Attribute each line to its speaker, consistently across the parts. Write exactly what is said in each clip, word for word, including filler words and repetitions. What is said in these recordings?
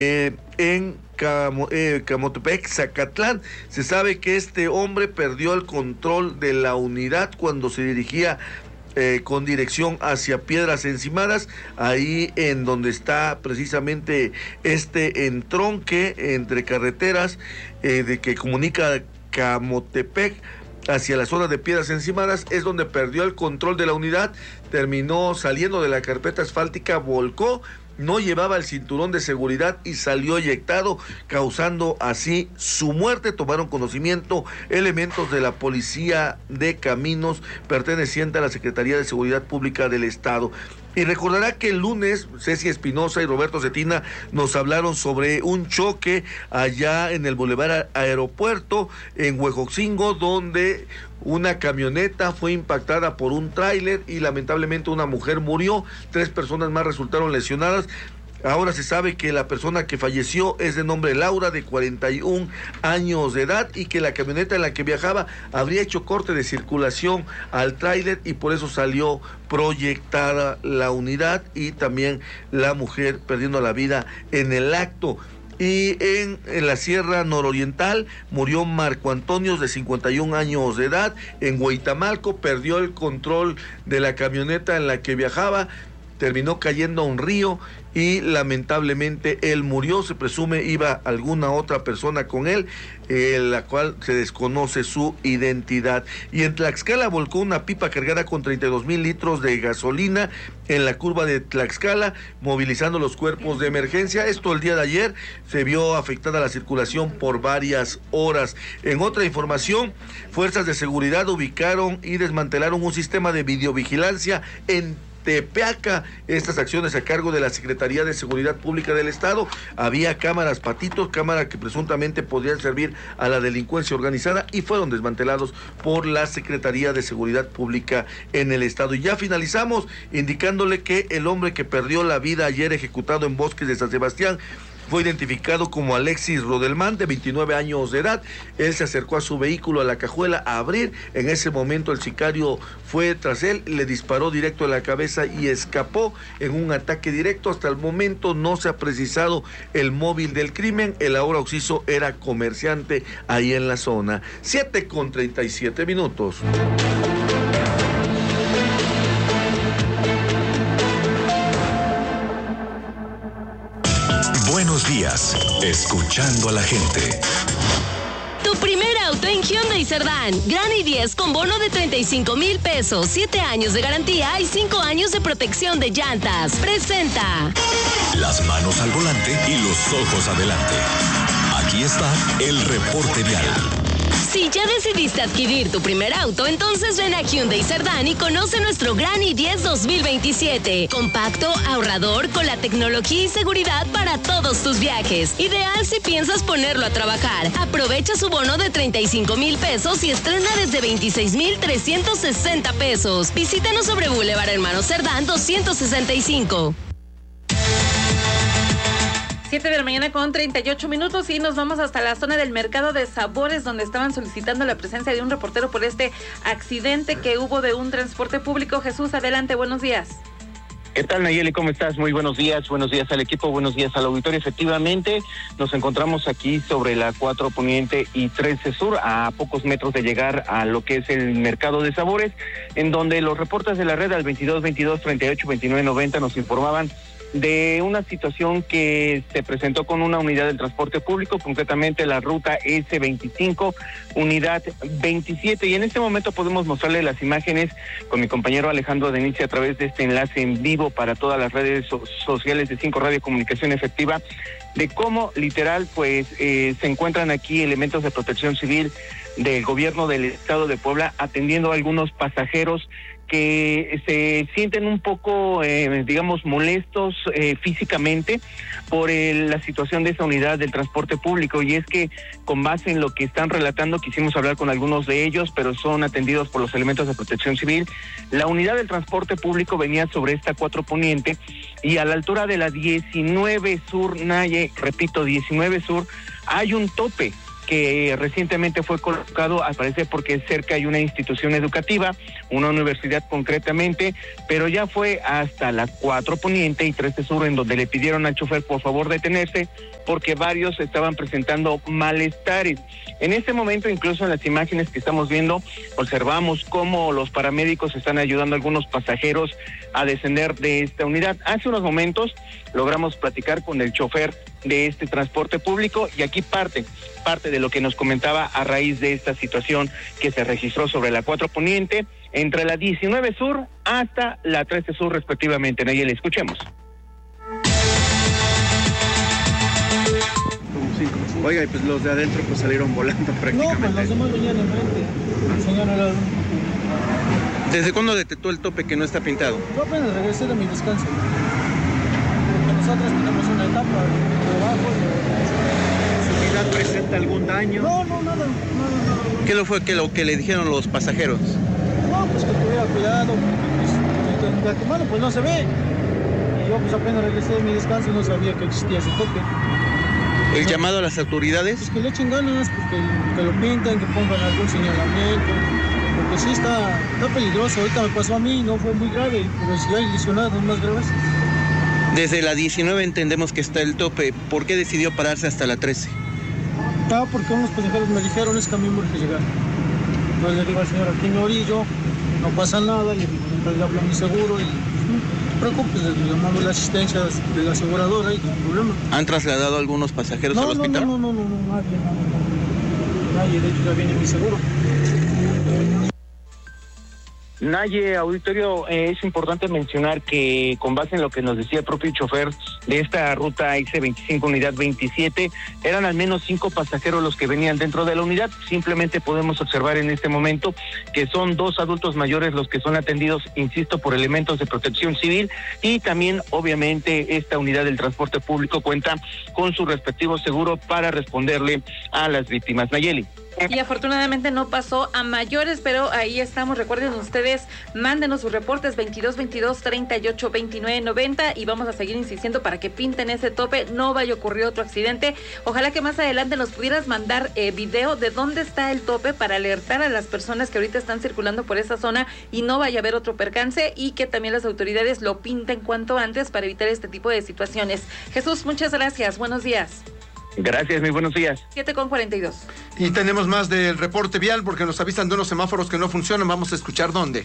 Speaker 1: Eh, en Camo, eh, Camotepec, Zacatlán. Se sabe que este hombre perdió el control de la unidad cuando se dirigía eh, con dirección hacia Piedras Encimadas, ahí en donde está precisamente este entronque entre carreteras eh, de que comunica Camotepec hacia la zona de Piedras Encimadas, es donde perdió el control de la unidad, terminó saliendo de la carpeta asfáltica, volcó, no llevaba el cinturón de seguridad y salió eyectado, causando así su muerte. Tomaron conocimiento elementos de la Policía de Caminos perteneciente a la Secretaría de Seguridad Pública del Estado. Y recordará que el lunes Ceci Espinosa y Roberto Cetina nos hablaron sobre un choque allá en el Boulevard Aeropuerto en Huejotzingo, donde una camioneta fue impactada por un tráiler y lamentablemente una mujer murió, tres personas más resultaron lesionadas. Ahora se sabe que la persona que falleció es de nombre Laura, de cuarenta y un años de edad, y que la camioneta en la que viajaba habría hecho corte de circulación al tráiler y por eso salió proyectada la unidad y también la mujer perdiendo la vida en el acto. Y en, en la Sierra Nororiental murió Marco Antonio, de cincuenta y un años de edad. En Huitamalco perdió el control de la camioneta en la que viajaba, terminó cayendo a un río y lamentablemente él murió. Se presume iba alguna otra persona con él, eh, la cual se desconoce su identidad. Y en Tlaxcala volcó una pipa cargada con treinta y dos mil litros de gasolina en la curva de Tlaxcala, movilizando los cuerpos de emergencia. Esto el día de ayer se vio afectada la circulación por varias horas. En otra información, fuerzas de seguridad ubicaron y desmantelaron un sistema de videovigilancia en Tepeaca. Estas acciones a cargo de la Secretaría de Seguridad Pública del Estado. Había cámaras patitos, cámaras que presuntamente podrían servir a la delincuencia organizada, y fueron desmantelados por la Secretaría de Seguridad Pública en el Estado. Y ya finalizamos indicándole que el hombre que perdió la vida ayer ejecutado en Bosques de San Sebastián fue identificado como Alexis Rodelman, de veintinueve años de edad. Él se acercó a su vehículo a la cajuela a abrir. En ese momento el sicario fue tras él, le disparó directo en la cabeza y escapó en un ataque directo. Hasta el momento no se ha precisado el móvil del crimen. El ahora occiso era comerciante ahí en la zona. siete con treinta y siete minutos.
Speaker 2: Buenos días, escuchando a la gente.
Speaker 3: Tu primer auto en Hyundai Cerdán. Gran i diez con bono de treinta y cinco mil pesos, siete años de garantía y cinco años de protección de llantas. Presenta.
Speaker 2: Las manos al volante y los ojos adelante. Aquí está el reporte vial.
Speaker 3: Si ya decidiste adquirir tu primer auto, entonces ven a Hyundai Cerdán y conoce nuestro Gran i diez dos mil veintisiete. Compacto, ahorrador, con la tecnología y seguridad para todos tus viajes. Ideal si piensas ponerlo a trabajar. Aprovecha su bono de treinta y cinco mil pesos y estrena desde veintiséis mil trescientos sesenta pesos. Visítanos sobre Boulevard Hermano Cerdán doscientos sesenta y cinco.
Speaker 4: siete de la mañana con treinta y ocho minutos y nos vamos hasta la zona del Mercado de Sabores, donde estaban solicitando la presencia de un reportero por este accidente que hubo de un transporte público. Jesús, adelante, buenos días.
Speaker 5: ¿Qué tal, Nayeli? ¿Cómo estás? Muy buenos días, buenos días al equipo, buenos días al auditorio. Efectivamente, nos encontramos aquí sobre la cuatro Poniente y trece Sur, a pocos metros de llegar a lo que es el Mercado de Sabores, en donde los reportes de la red al veintidós veintidós treinta y ocho veintinueve noventa nos informaban de una situación que se presentó con una unidad del transporte público, concretamente la ruta ese veinticinco, unidad veintisiete, y en este momento podemos mostrarle las imágenes con mi compañero Alejandro Denicia a través de este enlace en vivo para todas las redes so- sociales de Cinco Radio Comunicación Efectiva, de cómo literal pues eh, se encuentran aquí elementos de protección civil del gobierno del estado de Puebla atendiendo a algunos pasajeros que se sienten un poco, eh, digamos, molestos eh, físicamente por el, la situación de esa unidad del transporte público. Y es que, con base en lo que están relatando, quisimos hablar con algunos de ellos, pero son atendidos por los elementos de protección civil. La unidad del transporte público venía sobre esta cuatro Poniente y a la altura de la diecinueve Sur, Naye, repito, diecinueve Sur, hay un tope. que recientemente fue colocado, al parecer porque cerca hay una institución educativa, una universidad concretamente, pero ya fue hasta la cuatro Poniente y trece Sur en donde le pidieron al chofer por favor detenerse porque varios estaban presentando malestares. En este momento, incluso en las imágenes que estamos viendo, observamos cómo los paramédicos están ayudando a algunos pasajeros a descender de esta unidad. Hace unos momentos logramos platicar con el chofer de este transporte público y aquí parte, parte de lo que nos comentaba a raíz de esta situación que se registró sobre la cuatro Poniente, entre la diecinueve Sur hasta la trece Sur respectivamente. Nayeli, escuchemos.
Speaker 6: Oiga, y pues los de adentro pues salieron volando prácticamente.
Speaker 7: No, pues los demás venían enfrente. El señor era...
Speaker 6: ¿Desde cuándo detectó el tope que no está pintado?
Speaker 7: Yo apenas regresé de mi descanso. Porque nosotros tenemos una etapa de trabajo.
Speaker 6: ¿Su unidad presenta algún daño?
Speaker 7: No, no, nada, nada, nada.
Speaker 6: ¿Qué lo fue que lo que le dijeron los pasajeros?
Speaker 7: No, pues que tuviera cuidado, porque pues, de antemano pues no se ve. Y yo pues apenas regresé de mi descanso y no sabía que existía ese tope.
Speaker 6: ¿El llamado a las autoridades?
Speaker 7: Pues que le echen ganas, pues que, que lo pinten, que pongan algún señalamiento, porque sí está, está peligroso. Ahorita me pasó a mí, no fue muy grave, pero si hay lesionados más graves.
Speaker 6: Desde la diecinueve entendemos que está el tope. ¿Por qué decidió pararse hasta la trece?
Speaker 7: Ah, porque unos pasajeros me dijeron, es que a mí me urge llegar. Entonces le digo al señor, aquí me orillo, no pasa nada, le, le hablo a mi seguro y... No te preocupes, le llamamos la asistencia de la aseguradora y no hay problema.
Speaker 6: ¿Han trasladado a algunos pasajeros
Speaker 7: no,
Speaker 6: al hospital?
Speaker 7: No, no, no, no, no, nadie, no, no, nadie, de hecho ya viene mi seguro.
Speaker 5: Naye, auditorio, eh, es importante mencionar que con base en lo que nos decía el propio chofer de esta ruta X veinticinco unidad veintisiete, eran al menos cinco pasajeros los que venían dentro de la unidad. Simplemente podemos observar en este momento que son dos adultos mayores los que son atendidos, insisto, por elementos de protección civil, y también obviamente esta unidad del transporte público cuenta con su respectivo seguro para responderle a las víctimas. Nayeli.
Speaker 4: Y afortunadamente no pasó a mayores, pero ahí estamos. Recuerden ustedes, mándenos sus reportes veintidós veintidós treinta y ocho veintinueve noventa y vamos a seguir insistiendo para que pinten ese tope, no vaya a ocurrir otro accidente. Ojalá que más adelante nos pudieras mandar eh, video de dónde está el tope para alertar a las personas que ahorita están circulando por esa zona y no vaya a haber otro percance, y que también las autoridades lo pinten cuanto antes para evitar este tipo de situaciones. Jesús, muchas gracias, buenos días.
Speaker 5: Gracias, muy buenos días.
Speaker 4: siete con cuarenta y dos.
Speaker 8: Y tenemos más del reporte vial porque nos avisan de unos semáforos que no funcionan. Vamos a escuchar dónde.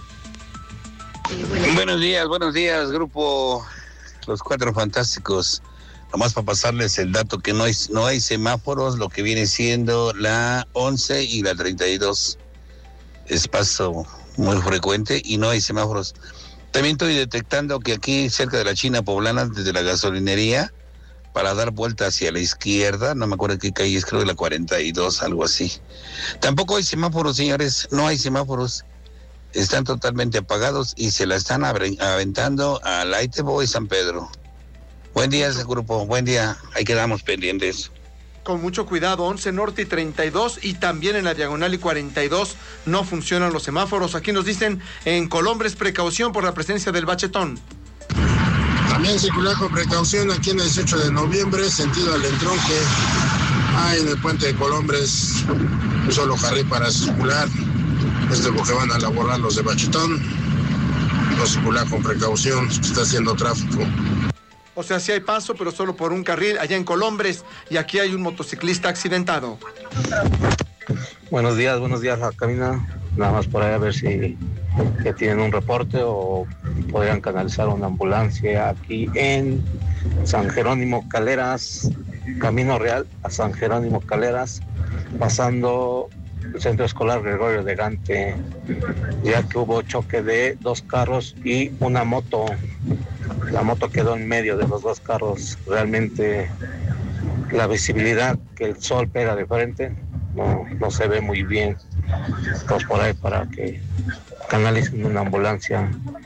Speaker 9: Buenos días, buenos días, grupo Los Cuatro Fantásticos. Nomás para pasarles el dato que no hay, no hay semáforos, lo que viene siendo la once y la treinta y dos. Es paso muy frecuente y no hay semáforos. También estoy detectando que aquí cerca de la China Poblana, desde la gasolinería, para dar vuelta hacia la izquierda, no me acuerdo qué calle es, creo que la cuarenta y dos, algo así. Tampoco hay semáforos, señores, no hay semáforos. Están totalmente apagados y se la están aventando a Laitebo y San Pedro. Buen día ese grupo, buen día, ahí quedamos pendientes.
Speaker 8: Con mucho cuidado, once Norte y treinta y dos, y también en la Diagonal y cuarenta y dos no funcionan los semáforos. Aquí nos dicen en Colombres, precaución por la presencia del bachetón.
Speaker 10: También circular con precaución aquí en el dieciocho de noviembre, sentido al entronque. Hay en el puente de Colombres un solo carril para circular. Esto porque van a elaborar los de Bachetón. No circular con precaución, está haciendo tráfico.
Speaker 8: O sea, sí hay paso, pero solo por un carril allá en Colombres. Y aquí hay un motociclista accidentado.
Speaker 11: Buenos días, buenos días, Camina. Nada más por ahí a ver si que tienen un reporte o podrían canalizar una ambulancia aquí en San Jerónimo Caleras, Camino Real a San Jerónimo Caleras, pasando el Centro Escolar Gregorio de Gante, ya que hubo choque de dos carros y una moto. La moto quedó en medio de los dos carros. Realmente la visibilidad, que el sol pega de frente, no, no se ve muy bien. Pues por ahí para que canalicen una ambulancia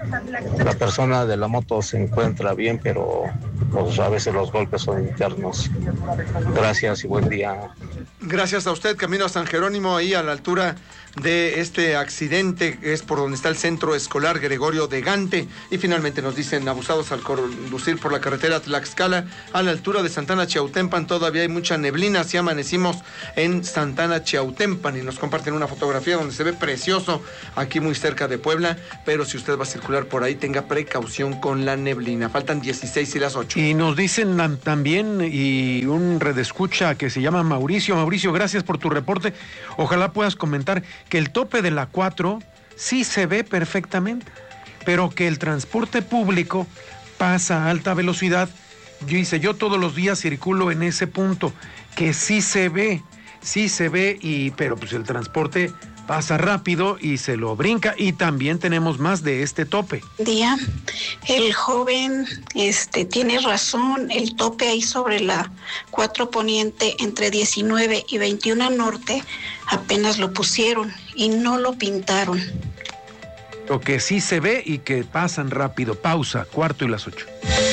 Speaker 11: la persona de la moto se encuentra bien, pero pues, a veces los golpes son internos. Gracias y buen día.
Speaker 8: Gracias a usted. Camino a San Jerónimo, ahí a la altura de este accidente, es por donde está el centro escolar Gregorio de Gante. Y finalmente nos dicen, abusados al conducir por la carretera Tlaxcala, a la altura de Santana Chiautempan, todavía hay mucha neblina. Así amanecimos en Santana Chiautempan, y nos comparten una fotografía donde se ve precioso, aquí muy cerca de Puebla, pero si usted va a circular por ahí, tenga precaución con la neblina. Faltan dieciséis y las ocho.
Speaker 12: Y nos dicen también, y un redescucha que se llama Mauricio. Mauricio, gracias por tu reporte. Ojalá puedas comentar que el tope de la cuatro sí se ve perfectamente, pero que el transporte público pasa a alta velocidad. Yo dice, yo todos los días circulo en ese punto, que sí se ve, sí se ve, y pero pues el transporte pasa rápido y se lo brinca, y también tenemos más de este tope.
Speaker 13: Día, el joven este tiene razón, el tope ahí sobre la cuatro Poniente entre diecinueve y veintiuno Norte apenas lo pusieron y no lo pintaron.
Speaker 12: Lo que sí se ve y que pasan rápido. Pausa, cuarto y las ocho.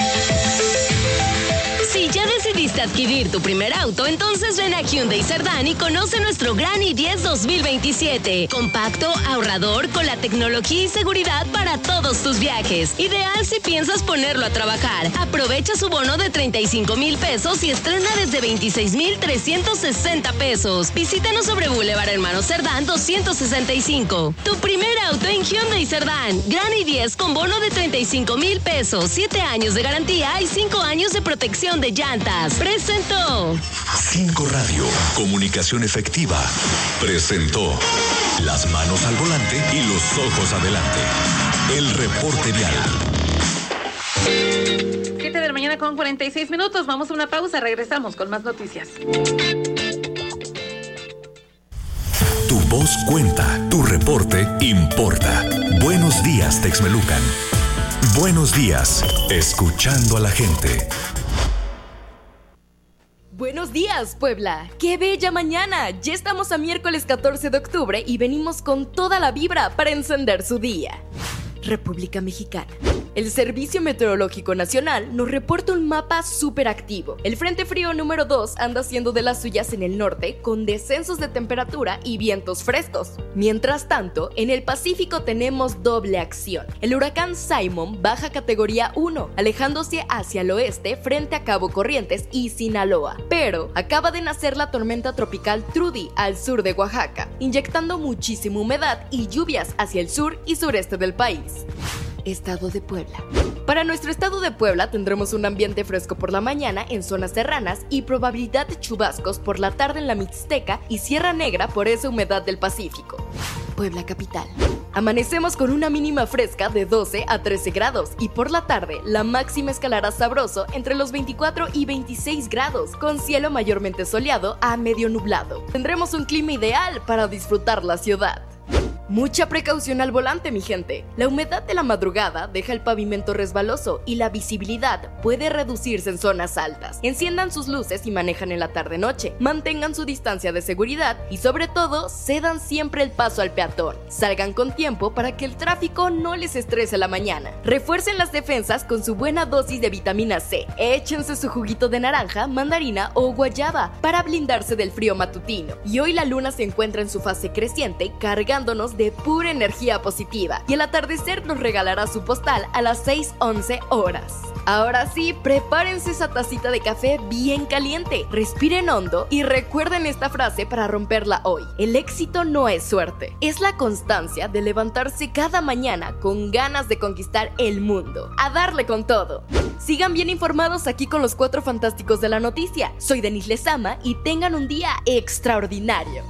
Speaker 3: Si ya decidiste adquirir tu primer auto, entonces ven a Hyundai Cerdán y conoce nuestro Gran i diez dos mil veintisiete. Compacto, ahorrador, con la tecnología y seguridad para todos tus viajes. Ideal si piensas ponerlo a trabajar. Aprovecha su bono de treinta y cinco mil pesos y estrena desde veintiséis mil trescientos sesenta pesos. Visítanos sobre Boulevard Hermano Cerdán doscientos sesenta y cinco. Tu primer auto en Hyundai Cerdán. Gran i diez con bono de treinta y cinco mil pesos, siete años de garantía y cinco años de protección de llantas. Presentó
Speaker 2: Cinco Radio, comunicación efectiva. Presentó las manos al volante y los ojos adelante. El reporte vial.
Speaker 4: siete de la mañana con cuarenta y seis minutos. Vamos a una pausa, regresamos con más noticias.
Speaker 2: Tu voz cuenta, tu reporte importa. Buenos días, Texmelucan. Buenos días, escuchando a la gente.
Speaker 14: Buenos días, Puebla. ¡Qué bella mañana! Ya estamos a miércoles catorce de octubre y venimos con toda la vibra para encender su día. República Mexicana. El Servicio Meteorológico Nacional nos reporta un mapa súper activo. El Frente Frío número dos anda haciendo de las suyas en el norte, con descensos de temperatura y vientos frescos. Mientras tanto, en el Pacífico tenemos doble acción. El huracán Simon baja categoría uno, alejándose hacia el oeste frente a Cabo Corrientes y Sinaloa. Pero acaba de nacer la tormenta tropical Trudy al sur de Oaxaca, inyectando muchísima humedad y lluvias hacia el sur y sureste del país. Estado de Puebla. Para nuestro estado de Puebla tendremos un ambiente fresco por la mañana en zonas serranas y probabilidad de chubascos por la tarde en la Mixteca y Sierra Negra por esa humedad del Pacífico. Puebla capital. Amanecemos con una mínima fresca de doce a trece grados y por la tarde la máxima escalará sabroso entre los veinticuatro y veintiséis grados, con cielo mayormente soleado a medio nublado. Tendremos un clima ideal para disfrutar la ciudad. Mucha precaución al volante, mi gente. La humedad de la madrugada deja el pavimento resbaloso y la visibilidad puede reducirse en zonas altas. Enciendan sus luces y manejan en la tarde-noche. Mantengan su distancia de seguridad y, sobre todo, cedan siempre el paso al peatón. Salgan con tiempo para que el tráfico no les estrese la mañana. Refuercen las defensas con su buena dosis de vitamina C. Échense su juguito de naranja, mandarina o guayaba para blindarse del frío matutino. Y hoy la luna se encuentra en su fase creciente, cargándonos de pura energía positiva, y el atardecer nos regalará su postal a las seis once horas. Ahora sí, prepárense esa tacita de café bien caliente, respiren hondo y recuerden esta frase para romperla hoy. El éxito no es suerte, es la constancia de levantarse cada mañana con ganas de conquistar el mundo. A darle con todo. Sigan bien informados aquí con los cuatro fantásticos de la noticia. Soy Denise Lezama y tengan un día extraordinario.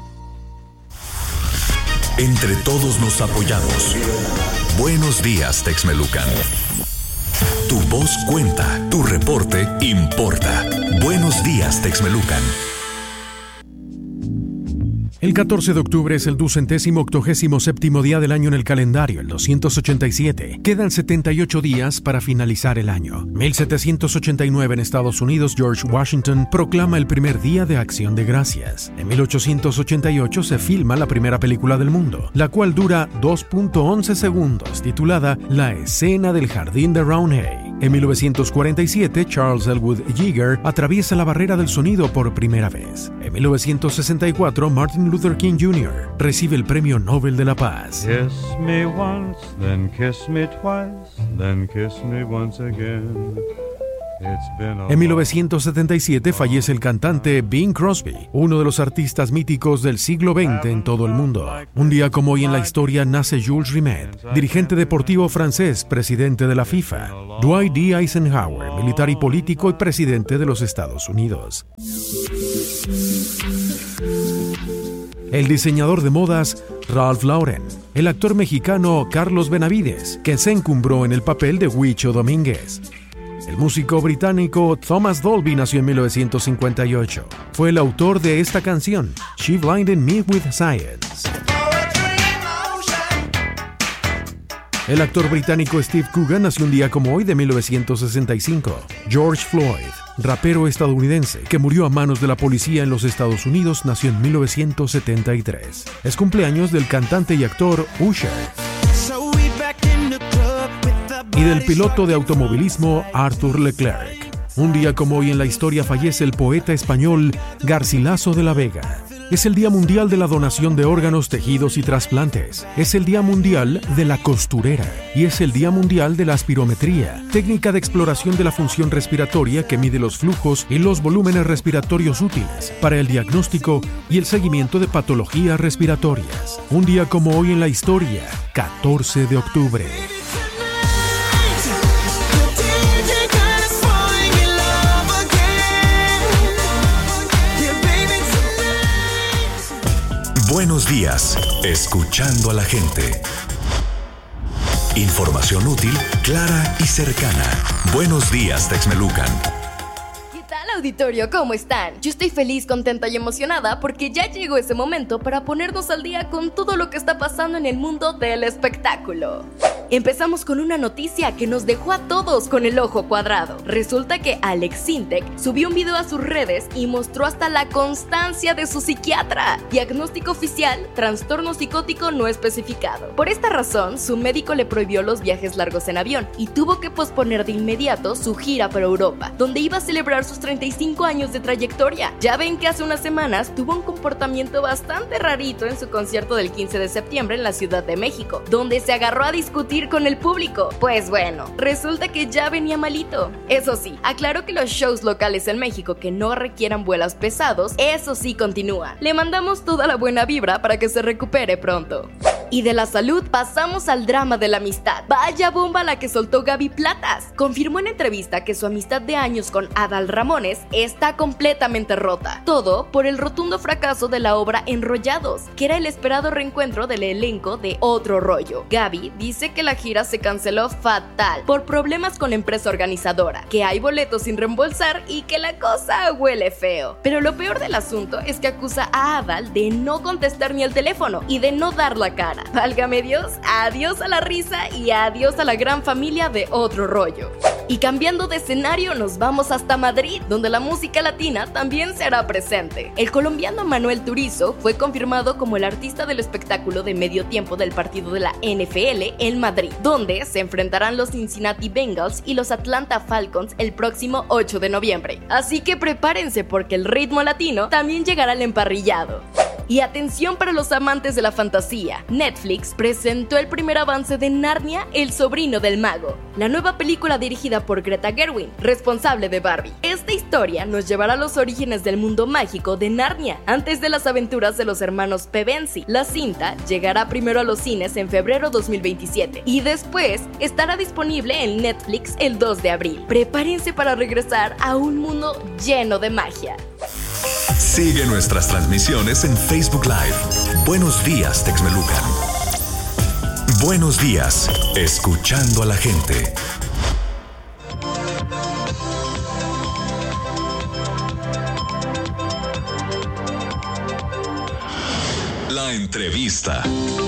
Speaker 2: Entre todos nos apoyamos. Buenos días, Texmelucan. Tu voz cuenta, tu reporte importa. Buenos días, Texmelucan.
Speaker 12: El catorce de octubre es el ducentésimo octogésimo séptimo día del año en el calendario, el doscientos ochenta y siete. Quedan setenta y ocho días para finalizar el año. mil setecientos ochenta y nueve en Estados Unidos, George Washington proclama el primer día de Acción de Gracias. En mil ochocientos ochenta y ocho se filma la primera película del mundo, la cual dura dos punto once segundos, titulada La escena del jardín de Roundhay. En mil novecientos cuarenta y siete, Charles Elwood Yeager atraviesa la barrera del sonido por primera vez. En mil novecientos sesenta y cuatro, Martin Luther King junior recibe el Premio Nobel de la Paz.
Speaker 15: Kiss me once, then kiss me twice, then kiss me once again.
Speaker 12: En mil novecientos setenta y siete fallece el cantante Bing Crosby, uno de los artistas míticos del siglo veinte en todo el mundo. Un día como hoy en la historia nace Jules Rimet, dirigente deportivo francés, presidente de la FIFA. Dwight D. Eisenhower, militar y político y presidente de los Estados Unidos. El diseñador de modas Ralph Lauren. El actor mexicano Carlos Benavides, que se encumbró en el papel de Huicho Domínguez. El músico británico Thomas Dolby nació en mil novecientos cincuenta y ocho. Fue el autor de esta canción, She Blinded Me With Science. El actor británico Steve Coogan nació un día como hoy de mil novecientos sesenta y cinco. George Floyd, rapero estadounidense que murió a manos de la policía en los Estados Unidos, nació en mil novecientos setenta y tres. Es cumpleaños del cantante y actor Usher. Y del piloto de automovilismo Arthur Leclerc. Un día como hoy en la historia fallece el poeta español Garcilaso de la Vega. Es el Día Mundial de la Donación de Órganos, Tejidos y Trasplantes. Es el Día Mundial de la Costurera. Y es el Día Mundial de la Aspirometría, técnica de exploración de la función respiratoria que mide los flujos y los volúmenes respiratorios útiles para el diagnóstico y el seguimiento de patologías respiratorias. Un día como hoy en la historia, catorce de octubre.
Speaker 2: Buenos días, escuchando a la gente. Información útil, clara y cercana. Buenos días, Texmelucan.
Speaker 14: ¿Qué tal, auditorio? ¿Cómo están? Yo estoy feliz, contenta y emocionada porque ya llegó ese momento para ponernos al día con todo lo que está pasando en el mundo del espectáculo. Empezamos con una noticia que nos dejó a todos con el ojo cuadrado. Resulta que Alex Sintek subió un video a sus redes y mostró hasta la constancia de su psiquiatra. Diagnóstico oficial, trastorno psicótico no especificado. Por esta razón, su médico le prohibió los viajes largos en avión y tuvo que posponer de inmediato su gira por Europa, donde iba a celebrar sus treinta y cinco años de trayectoria. Ya ven que hace unas semanas tuvo un comportamiento bastante rarito en su concierto del quince de septiembre en la Ciudad de México, donde se agarró a discutir con el público. Pues bueno, resulta que ya venía malito. Eso sí, aclaró que los shows locales en México que no requieran vuelos pesados, eso sí continúa. Le mandamos toda la buena vibra para que se recupere pronto. Y de la salud pasamos al drama de la amistad. Vaya bomba la que soltó Gaby Platas. Confirmó en entrevista que su amistad de años con Adal Ramones está completamente rota. Todo por el rotundo fracaso de la obra Enrollados, que era el esperado reencuentro del elenco de Otro Rollo. Gaby dice que la gira se canceló fatal por problemas con la empresa organizadora, que hay boletos sin reembolsar y que la cosa huele feo. Pero lo peor del asunto es que acusa a Adal de no contestar ni el teléfono y de no dar la cara. Válgame Dios, adiós a la risa y adiós a la gran familia de Otro Rollo. Y cambiando de escenario nos vamos hasta Madrid, donde la música latina también se hará presente. El colombiano Manuel Turizo fue confirmado como el artista del espectáculo de medio tiempo del partido de la N F L en Madrid, donde se enfrentarán los Cincinnati Bengals y los Atlanta Falcons el próximo ocho de noviembre. Así que prepárense porque el ritmo latino también llegará al emparrillado. Y atención para los amantes de la fantasía, Netflix presentó el primer avance de Narnia, el sobrino del mago, la nueva película dirigida por Greta Gerwig, responsable de Barbie. Esta historia nos llevará a los orígenes del mundo mágico de Narnia, antes de las aventuras de los hermanos Pevensie. La cinta llegará primero a los cines en febrero dos mil veintisiete y después estará disponible en Netflix el dos de abril. Prepárense para regresar a un mundo lleno de magia.
Speaker 2: Sigue nuestras transmisiones en Facebook Live. Buenos días, Texmelucan. Buenos días, escuchando a la gente. La entrevista.